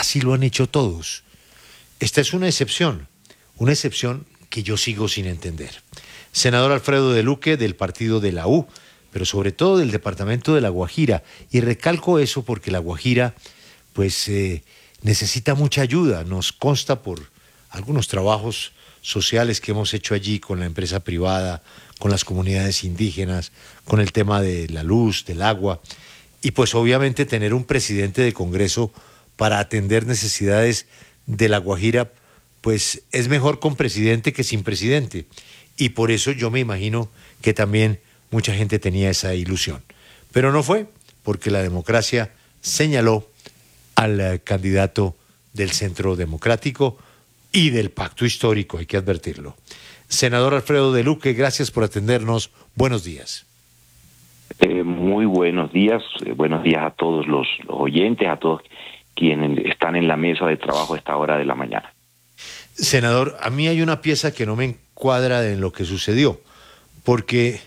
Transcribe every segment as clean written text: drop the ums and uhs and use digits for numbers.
así lo han hecho todos. Esta es una excepción que yo sigo sin entender. Senador Alfredo de Luque, del partido de la U, pero sobre todo del departamento de La Guajira. Y recalco eso porque La Guajira, pues, necesita mucha ayuda. Nos consta por algunos trabajos sociales que hemos hecho allí con la empresa privada, con las comunidades indígenas, con el tema de la luz, del agua. Y pues obviamente tener un presidente de Congreso para atender necesidades de La Guajira, pues es mejor con presidente que sin presidente. Y por eso yo me imagino que también mucha gente tenía esa ilusión. Pero no fue, porque la democracia señaló al candidato del Centro Democrático y del Pacto Histórico, hay que advertirlo. Senador Alfredo de Luque, gracias por atendernos. Buenos días. Muy buenos días a todos los oyentes, a todos quienes están en la mesa de trabajo a esta hora de la mañana. Senador, a mí hay una pieza que no me encuadra en lo que sucedió, porque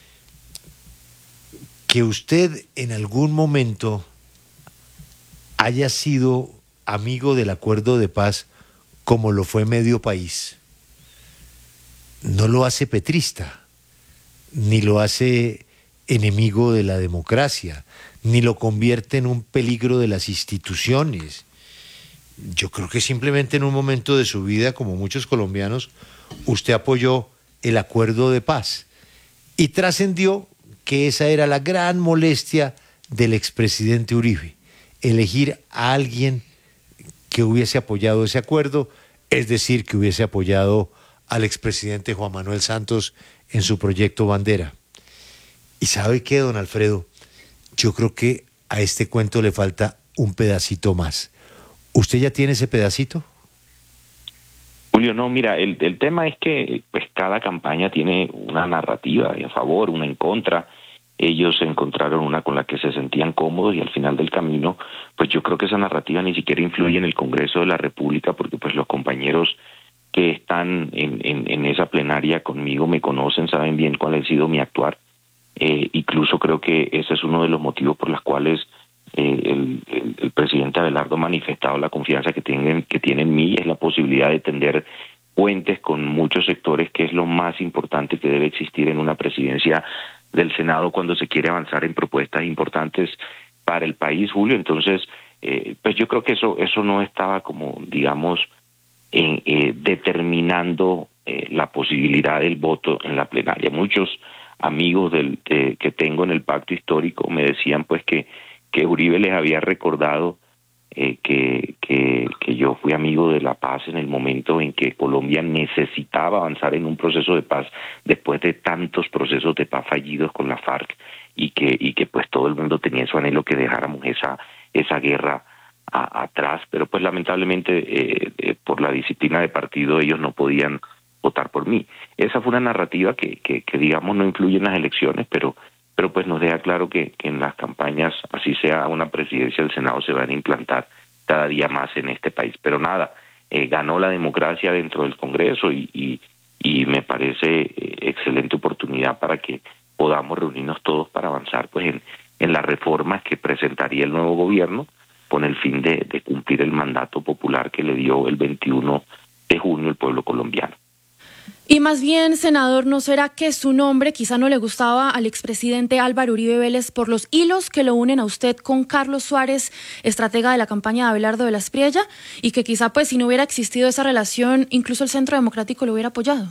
que usted en algún momento haya sido amigo del acuerdo de paz como lo fue medio país, no lo hace petrista, ni lo hace enemigo de la democracia, ni lo convierte en un peligro de las instituciones. Yo creo que simplemente en un momento de su vida, como muchos colombianos, usted apoyó el acuerdo de paz y trascendió que esa era la gran molestia del expresidente Uribe, elegir a alguien que hubiese apoyado ese acuerdo, es decir, que hubiese apoyado al expresidente Juan Manuel Santos en su proyecto Bandera. ¿Y sabe qué, don Alfredo? Yo creo que a este cuento le falta un pedacito más. ¿Usted ya tiene ese pedacito? Julio, no, mira, el tema es que pues cada campaña tiene una narrativa a favor, una en contra. Ellos encontraron una con la que se sentían cómodos y al final del camino, pues yo creo que esa narrativa ni siquiera influye en el Congreso de la República, porque pues los compañeros que están en esa plenaria conmigo me conocen, saben bien cuál ha sido mi actuar. Incluso creo que ese es uno de los motivos por los cuales el presidente Abelardo ha manifestado la confianza que tiene en mí, es la posibilidad de tender puentes con muchos sectores, que es lo más importante que debe existir en una presidencia del Senado cuando se quiere avanzar en propuestas importantes para el país, Julio. Entonces, pues yo creo que eso no estaba como, digamos, determinando la posibilidad del voto en la plenaria. Muchos amigos que tengo en el Pacto Histórico me decían pues que Uribe les había recordado que yo fui amigo de la paz en el momento en que Colombia necesitaba avanzar en un proceso de paz después de tantos procesos de paz fallidos con la FARC y que pues todo el mundo tenía su anhelo que dejáramos esa guerra atrás, pero pues lamentablemente por la disciplina de partido ellos no podían votar por mí. Esa fue una narrativa que digamos no influye en las elecciones, pero pues nos deja claro que en las campañas, así sea una presidencia del Senado, se van a implantar cada día más en este país. Pero nada, ganó la democracia dentro del Congreso y me parece excelente oportunidad para que podamos reunirnos todos para avanzar pues en las reformas que presentaría el nuevo gobierno con el fin de cumplir el mandato popular que le dio el 21 de junio el pueblo colombiano. Y más bien, senador, ¿no será que su nombre quizá no le gustaba al expresidente Álvaro Uribe Vélez por los hilos que lo unen a usted con Carlos Suárez, estratega de la campaña de Abelardo de la Espriella, y que quizá pues si no hubiera existido esa relación, incluso el Centro Democrático lo hubiera apoyado?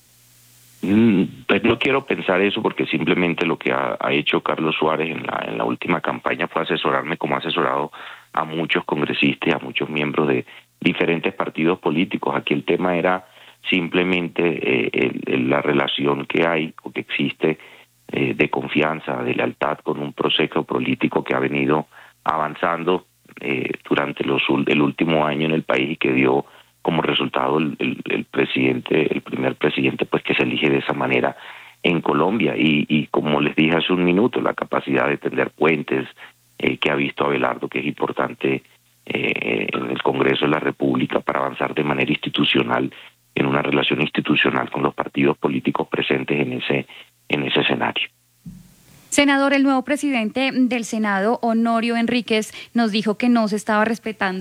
Pues no quiero pensar eso, porque simplemente lo que ha hecho Carlos Suárez en la última campaña fue asesorarme como ha asesorado a muchos congresistas y a muchos miembros de diferentes partidos políticos. Aquí el tema era simplemente la relación que hay o que existe de confianza, de lealtad con un proceso político que ha venido avanzando durante el último año en el país y que dio como resultado el primer presidente pues que se elige de esa manera en Colombia y como les dije hace un minuto, la capacidad de tender puentes que ha visto Abelardo, que es importante en el Congreso de la República para avanzar de manera institucional en una relación institucional con los partidos políticos presentes en ese escenario. Senador, el nuevo presidente del Senado, Honorio Enríquez, nos dijo que no se estaba respetando